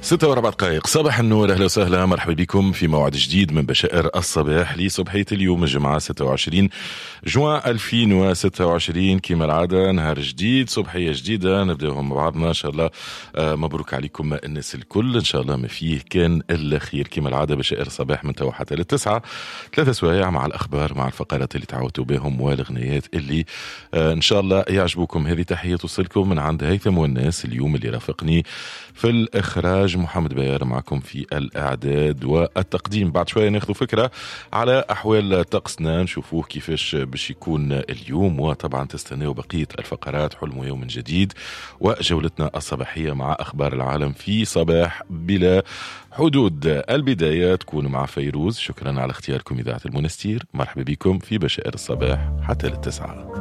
6:04 صباح النور، أهلا وسهلا، مرحبا بكم في موعد جديد من بشائر الصباح لصبحية اليوم الجمعة 26 جوان 2026. كما العادة نهار جديد، صبحية جديدة نبداهم مع بعضنا إن شاء الله. مبروك عليكم الناس الكل، إن شاء الله ما فيه كان إلا خير. كما العادة بشائر الصباح من توا حتى للتسعة، 3 سوايع مع الأخبار، مع الفقرات اللي تعودتوا بهم والغنيات اللي إن شاء الله يعجبوكم. هذه تحية توصلكم من عند هيثم والناس. اليوم اللي رافقني في الإخراج محمد بيار، معكم في الإعداد والتقديم. بعد شوية ناخذ فكرة على أحوال طقسنا، نشوفوه كيفاش باش يكون اليوم، وطبعا تستناو بقية الفقرات. حلم يوم جديد وجولتنا الصباحية مع أخبار العالم في صباح بلا حدود. البداية تكون مع فيروز. شكرا على اختياركم إذاعة المنستير، مرحبا بكم في بشائر الصباح حتى للتسعة.